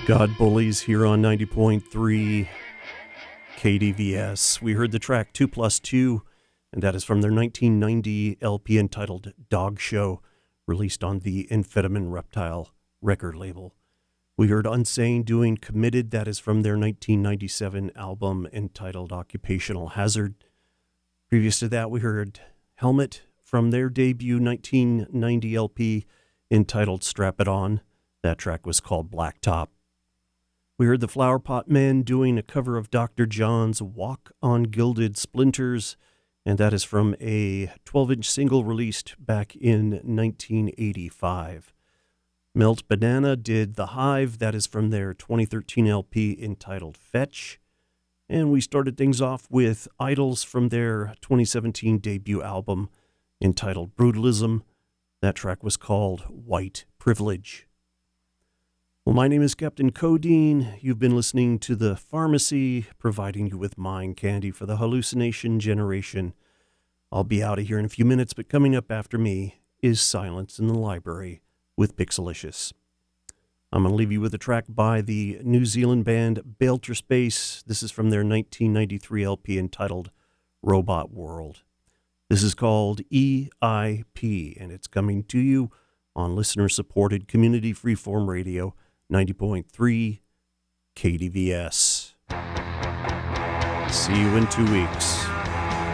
God Bullies here on 90.3 KDVS. We heard the track 2+2, and that is from their 1990 LP entitled Dog Show, released on the Amphetamine Reptile record label. We heard Unsane doing Committed, that is from their 1997 album entitled Occupational Hazard. Previous to that, we heard Helmet from their debut 1990 LP entitled Strap It On. That track was called Blacktop. We heard the Flower Pot Men doing a cover of Dr. John's Walk on Gilded Splinters, and that is from a 12-inch single released back in 1985. Melt Banana did The Hive, that is from their 2013 LP entitled Fetch. And we started things off with Idols from their 2017 debut album entitled Brutalism. That track was called White Privilege. Well, my name is Captain Codeine. You've been listening to The Pharmacy, providing you with mind candy for the hallucination generation. I'll be out of here in a few minutes, but coming up after me is Silence in the Library with Pixelicious. I'm going to leave you with a track by the New Zealand band Belter Space. This is from their 1993 LP entitled Robot World. This is called EIP, and it's coming to you on listener-supported community freeform radio, 90.3 KDVS. See you in 2 weeks.